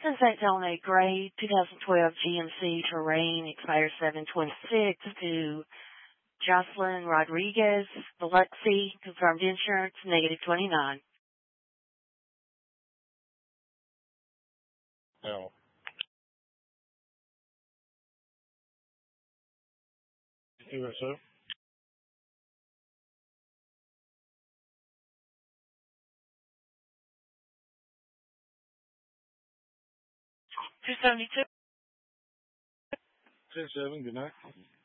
That's on a gray 2012 GMC Terrain, expires 7/26 to Jocelyn Rodriguez, Biloxi, confirmed insurance, -29. No. USO. 272. 10-7, good night.